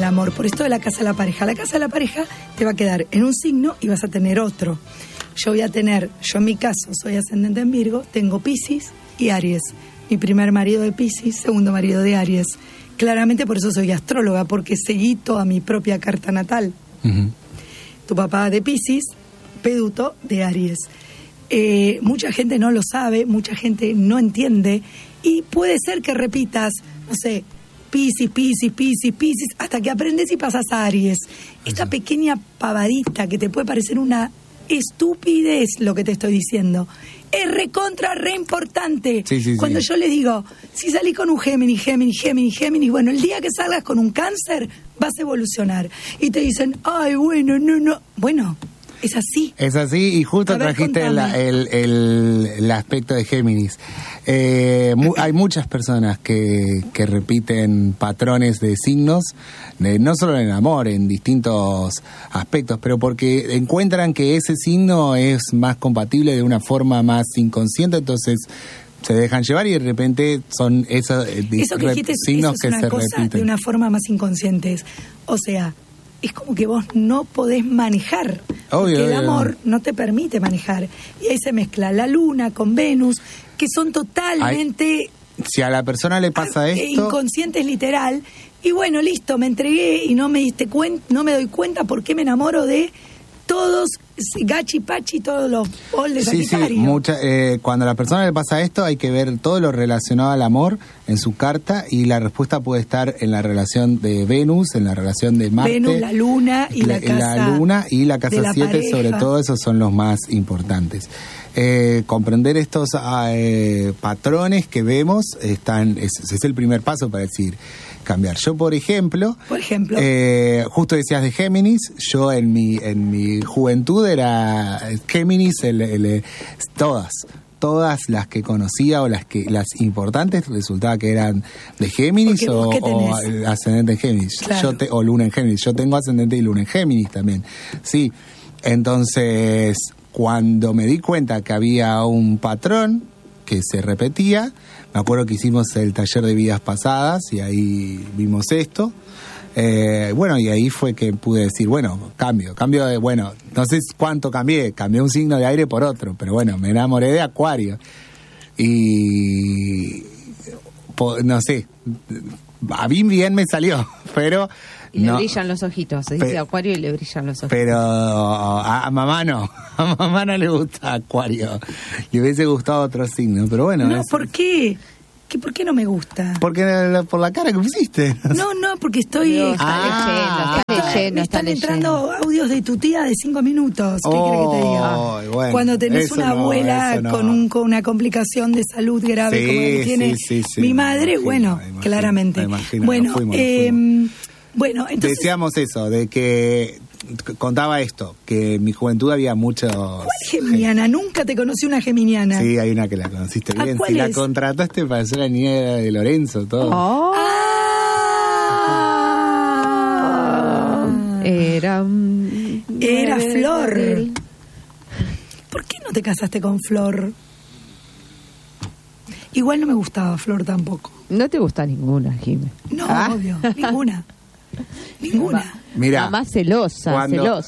amor. Por esto de la casa de la pareja. La casa de la pareja te va a quedar en un signo y vas a tener otro. Yo en mi caso, soy ascendente en Virgo, tengo Piscis y Aries. Mi primer marido de Piscis, segundo marido de Aries. Claramente por eso soy astróloga, porque seguí toda mi propia carta natal. Uh-huh. Tu papá de Piscis, Peduto de Aries. Mucha gente no lo sabe, mucha gente no entiende, y puede ser que repitas, no sé, Piscis, hasta que aprendes y pasas a Aries. Esta pequeña pavadita que te puede parecer una estupidez lo que te estoy diciendo, es re importante. Sí. Cuando yo les digo, si salís con un Géminis, bueno, el día que salgas con un Cáncer vas a evolucionar. Y te dicen, ay, no. Bueno, es así. Es así, y justo trajiste el aspecto de Géminis. Hay muchas personas que repiten patrones de signos, no solo en el amor, en distintos aspectos, pero porque encuentran que ese signo es más compatible de una forma más inconsciente, entonces se dejan llevar y de repente son esos signos que se repiten. De una forma más inconsciente. O sea, es como que vos no podés manejar, porque el amor no te permite manejar. Y ahí se mezcla la luna con Venus, que son totalmente... Si a la persona le pasa esto... Inconscientes literal. Y bueno, listo, me entregué y no me doy cuenta por qué me enamoro de todos, Gachi Pachi, todos los bol de Sagitario. Sí, cuando a la persona le pasa esto hay que ver todo lo relacionado al amor en su carta, y la respuesta puede estar en la relación de Venus, en la relación de Marte. Venus, la luna y la casa. La luna y la casa 7, sobre todo, esos son los más importantes. Comprender estos patrones que vemos es el primer paso para decir cambiar. Yo, por ejemplo, justo decías de Géminis, yo en mi juventud era Géminis, todas las que conocía o las importantes resultaba que eran de Géminis o ascendente en Géminis. Claro. O luna en Géminis. Yo tengo ascendente y luna en Géminis también. Sí, entonces cuando me di cuenta que había un patrón que se repetía, me acuerdo que hicimos el taller de vidas pasadas y ahí vimos esto. Y ahí fue que pude decir, cambio de, no sé cuánto cambié un signo de aire por otro, pero bueno, me enamoré de Acuario. Y no sé, a mí bien me salió, pero... Y le brillan los ojitos, se dice Acuario y le brillan los ojitos. Pero a mamá no le gusta Acuario. Le hubiese gustado otro signo, pero bueno. No, ¿por qué? ¿Por qué no me gusta? Porque por la cara que pusiste. No, porque estoy... Está leyendo. Me están entrando audios de tu tía de 5 minutos. ¿Qué querés que te diga? Bueno, cuando tenés una abuela con una complicación de salud grave como la que tiene mi madre, imagino, claramente. Entonces... Decíamos eso, de que contaba esto, que en mi juventud había mucho... ¿Cuál geminiana? Nunca te conocí una geminiana. Sí, hay una que la conociste bien. Si la contrataste para ser la niña de Lorenzo, todo. Era Flor. ¿Por qué no te casaste con Flor? Igual no me gustaba Flor tampoco. ¿No te gusta ninguna, Jimé? No, obvio, ninguna. Mira, mamá celosa.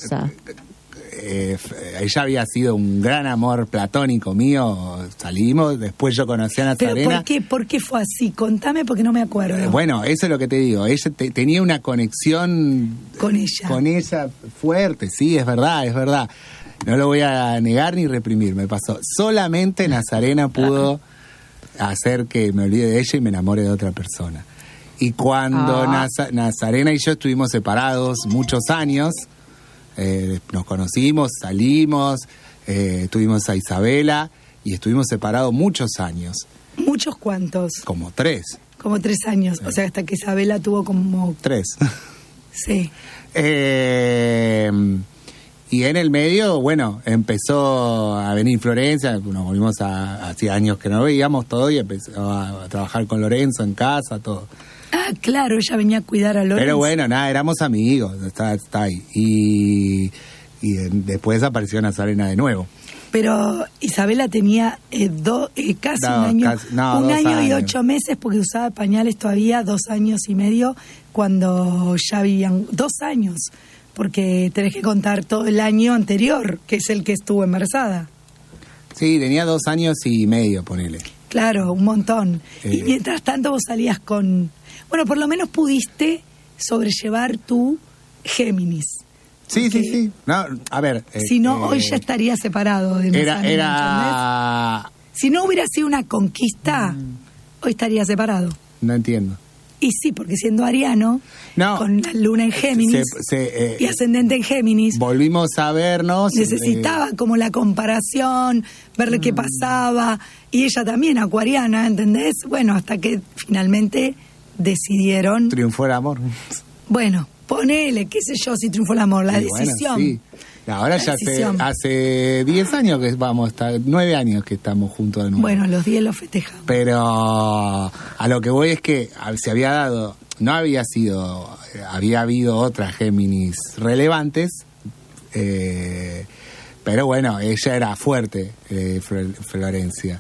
Ella había sido un gran amor platónico mío, salimos, después yo conocí a Nazarena. ¿Pero por qué fue así? Contame porque no me acuerdo. Eso es lo que te digo, ella tenía una conexión con ella fuerte, sí, es verdad. No lo voy a negar ni reprimir, me pasó. Solamente Nazarena pudo hacer que me olvide de ella y me enamore de otra persona. Y cuando Nazarena y yo estuvimos separados muchos años, nos conocimos, salimos, tuvimos a Isabela y estuvimos separados muchos años. ¿Muchos cuántos? Como 3. Como 3 años, o sea, hasta que Isabela tuvo como... 3. Sí. Y en el medio, empezó a venir Florencia, nos volvimos hacía años que no veíamos todo y empezó a trabajar con Lorenzo en casa, todo. Ah, claro, ella venía a cuidar a Lorenzo. Pero éramos amigos, está ahí. Y después apareció Nazarena de nuevo. Pero Isabela tenía casi un año y 8 meses, porque usaba pañales todavía, 2 años y medio cuando ya vivían 2 años, porque tenés que contar todo el año anterior, que es el que estuvo embarazada. Sí, tenía 2 años y medio, ponele. Claro, un montón. Y mientras tanto vos salías con... Bueno, por lo menos pudiste sobrellevar tu Géminis. Sí, porque, sí. No, a ver... si no, hoy ya estaría separado de Era... Si no hubiera sido una conquista, hoy estaría separado. No entiendo. Y sí, porque siendo ariano, con la luna en Géminis y ascendente en Géminis... Volvimos a vernos... Necesitaba como la comparación, verle qué pasaba... Y ella también, acuariana, ¿entendés? Bueno, hasta que finalmente decidieron... Triunfó el amor. Bueno, ponele, qué sé yo, si triunfó el amor, la decisión. Bueno, sí. Ahora ya hace 10 años que vamos, 9 años que estamos juntos de nuevo. Bueno, los 10 los festejamos. Pero a lo que voy es que se había dado... No había sido... Había habido otras Géminis relevantes... pero bueno, ella era fuerte, Florencia.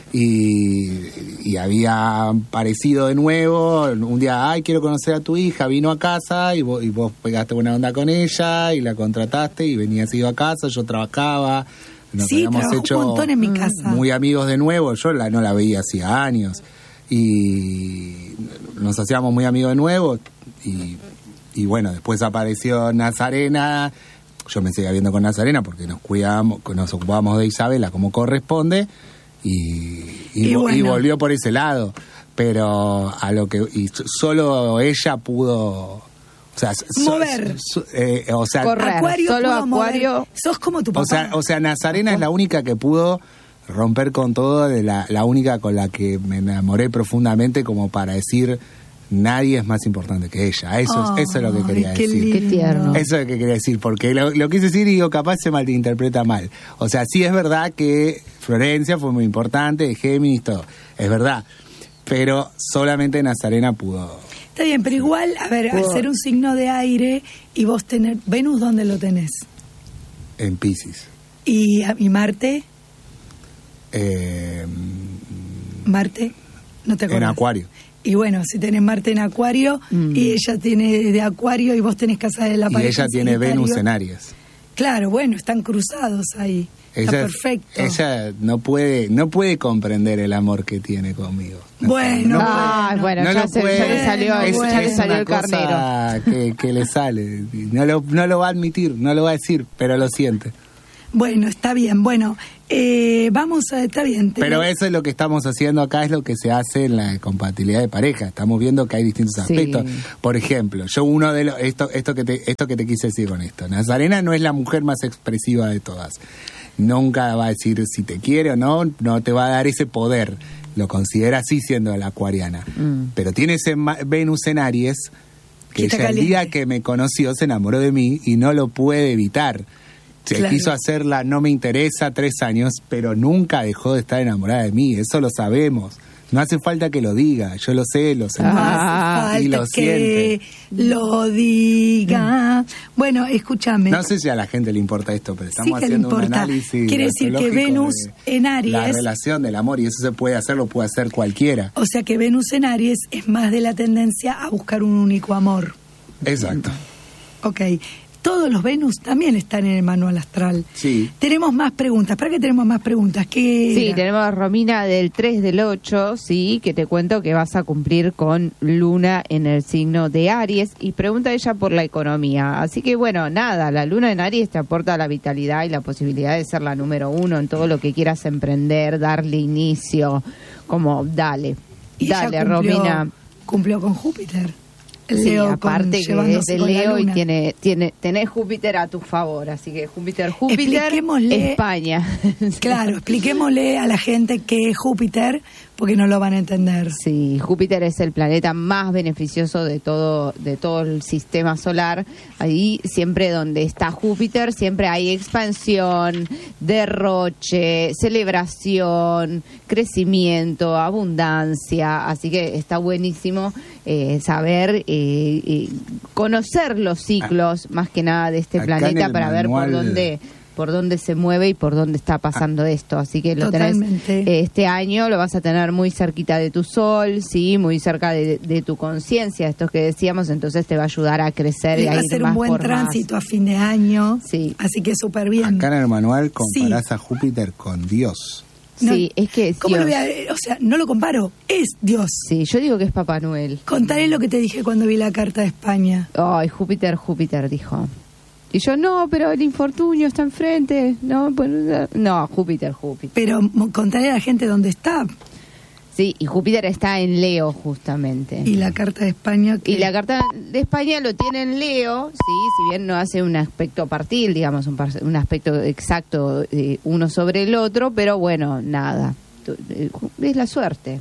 Y había aparecido de nuevo, un día, quiero conocer a tu hija, vino a casa y vos pegaste buena onda con ella y la contrataste y venías ido a casa, yo trabajaba, nos habíamos hecho un montón en mi casa. Muy amigos de nuevo, yo no la veía hacía años y nos hacíamos muy amigos de nuevo y bueno, después apareció Nazarena. Yo me seguía viendo con Nazarena porque nos ocupábamos de Isabela como corresponde y volvió por ese lado, pero a lo que solo ella pudo, mover, correr, Acuario solo Acuario, mover. Sos como tu papá. O sea, Nazarena es la única que pudo romper con todo, la única con la que me enamoré profundamente como para decir nadie es más importante que ella. Eso es lo que quería decir. Qué tierno. Eso es lo que quería decir, porque lo quise decir y digo, capaz se malinterpreta mal. O sea, sí es verdad que Florencia fue muy importante, de Géminis, todo. Es verdad. Pero solamente Nazarena pudo. Está bien, pero igual, a ver, al ser un signo de aire y vos tener... ¿Venus dónde lo tenés? En Piscis. ¿Y Marte? ¿Marte? ¿No te acuerdas? En Acuario. Y bueno, si tenés Marte en Acuario y ella tiene de Acuario y vos tenés casa de la pareja. Y ella tiene Venus en Aries. Claro, bueno, están cruzados ahí. Está perfecto. Ella no puede comprender el amor que tiene conmigo. Bueno, ya le salió el carnero. Que le sale. No lo va a admitir, no lo va a decir, pero lo siente. Bueno, está bien. Bueno, está bien. Pero eso es lo que estamos haciendo acá, es lo que se hace en la compatibilidad de pareja. Estamos viendo que hay distintos aspectos. Por ejemplo, yo uno de los... Esto que te quise decir con esto. Nazarena no es la mujer más expresiva de todas. Nunca va a decir si te quiere o no te va a dar ese poder. Lo considera así siendo la acuariana. Pero tiene ese Venus en Aries, que ella el día que me conoció se enamoró de mí y no lo puede evitar. Se quiso hacerla, no me interesa, 3 años, pero nunca dejó de estar enamorada de mí, eso lo sabemos. No hace falta que lo diga, yo lo sé, lo sé. Y lo siente. Lo diga. Bueno, escúchame. No sé si a la gente le importa esto, pero estamos haciendo un análisis. Quiere decir que Venus en Aries... La relación del amor, y eso se puede hacer, lo puede hacer cualquiera. O sea que Venus en Aries es más de la tendencia a buscar un único amor. Exacto. Ok. Todos los Venus también están en el manual astral. Sí. Tenemos más preguntas. ¿Para qué tenemos más preguntas? Sí, tenemos a Romina del 3 del 8, sí, que te cuento que vas a cumplir con Luna en el signo de Aries. Y pregunta ella por la economía. Así que bueno, nada, la Luna en Aries te aporta la vitalidad y la posibilidad de ser la número 1 en todo lo que quieras emprender, darle inicio. Como, dale, Romina. Cumplió con Júpiter. Leo, sí, aparte que es de Leo y tenés Júpiter a tu favor, así que Júpiter, España. Claro, expliquémosle a la gente qué es Júpiter, porque no lo van a entender. Sí, Júpiter es el planeta más beneficioso de todo el sistema solar. Ahí siempre donde está Júpiter siempre hay expansión, derroche, celebración, crecimiento, abundancia, así que está buenísimo saber conocer los ciclos más que nada de este planeta para ver por dónde por dónde se mueve y por dónde está pasando esto. Así que lo tenés, este año lo vas a tener muy cerquita de tu sol, sí, muy cerca de tu conciencia, estos que decíamos, entonces te va a ayudar a crecer y a ir más por más. Va a ser un buen tránsito a fin de año, sí. Así que súper bien. Acá en el manual comparás a Júpiter con Dios. No, sí, es que ¿cómo lo voy a, o sea, no lo comparo, es Dios. Sí, yo digo que es Papá Noel. Contaré lo que te dije cuando vi la carta de España. Ay, Júpiter, dijo. Y yo, no, pero el infortunio está enfrente. No, pues, no, Júpiter. Pero contaré a la gente dónde está. Sí, y Júpiter está en Leo, justamente. ¿Y la carta de España? Y la carta de España lo tiene en Leo, sí, si bien no hace un aspecto partil, digamos, un aspecto exacto uno sobre el otro, pero bueno, nada. Es la suerte.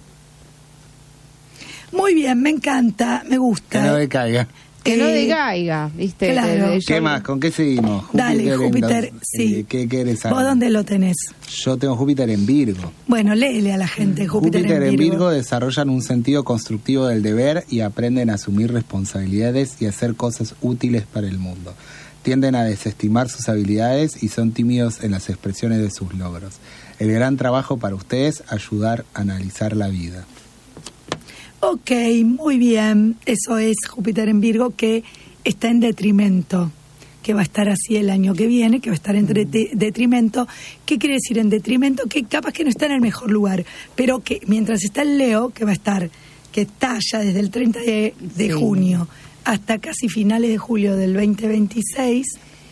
Muy bien, me encanta, me gusta. Que no decaiga. Que no decaiga, ¿viste? Claro. ¿Qué más? ¿Con qué seguimos? Dale, Júpiter, sí. ¿Qué querés saber? ¿Vos dónde lo tenés? Yo tengo Júpiter en Virgo. Bueno, léele a la gente. Júpiter en Virgo desarrollan un sentido constructivo del deber y aprenden a asumir responsabilidades y hacer cosas útiles para el mundo. Tienden a desestimar sus habilidades y son tímidos en las expresiones de sus logros. El gran trabajo para ustedes, ayudar a analizar la vida. Ok, muy bien. Eso es Júpiter en Virgo, que está en detrimento, que va a estar así el año que viene, que va a estar en detrimento. ¿Qué quiere decir en detrimento? Que capaz que no está en el mejor lugar, pero que mientras está el Leo, que va a estar, que está ya desde el 30 de junio hasta casi finales de julio del 27,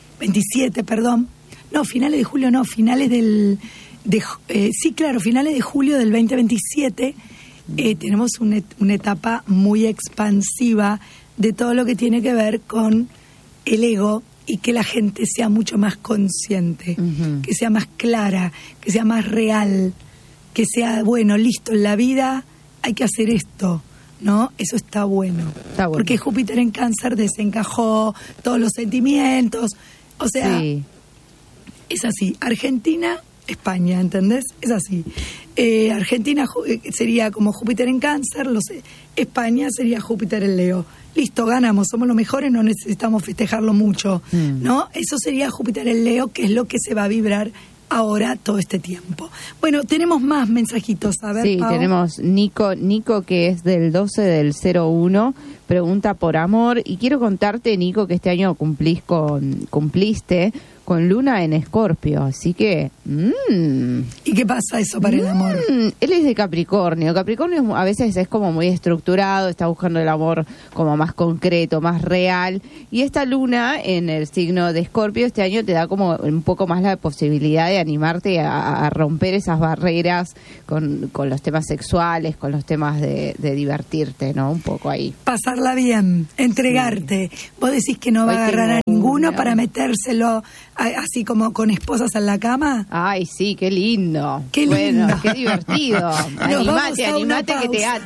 no, finales de julio no, finales finales de julio del 2027, tenemos una etapa muy expansiva de todo lo que tiene que ver con el ego y que la gente sea mucho más consciente, que sea más clara, que sea más real, que sea, bueno, listo, en la vida hay que hacer esto, ¿no? Eso está bueno. Porque Júpiter en Cáncer desencajó todos los sentimientos, o sea, es así. Argentina, España, ¿entendés? Es así. Argentina sería como Júpiter en Cáncer, España sería Júpiter en Leo. Listo, ganamos, somos los mejores, no necesitamos festejarlo mucho, ¿no? Eso sería Júpiter en Leo, que es lo que se va a vibrar ahora todo este tiempo. Bueno, tenemos más mensajitos, a ver, sí, Pau. Tenemos Nico, que es del 12 del 01, pregunta por amor, y quiero contarte, Nico, que este año cumpliste con Luna en Escorpio, así que... ¿Y qué pasa eso para el amor? Él es de Capricornio. Capricornio a veces es como muy estructurado, está buscando el amor como más concreto, más real, y esta Luna en el signo de Escorpio este año te da como un poco más la posibilidad de animarte a romper esas barreras con los temas sexuales, con los temas de divertirte, ¿no? Un poco ahí. Pasarla bien, entregarte. Sí. Vos decís que no va a agarrar a ninguno para metérselo así como con esposas en la cama. Ay, sí, qué lindo. Qué lindo. Bueno, qué divertido. Animate que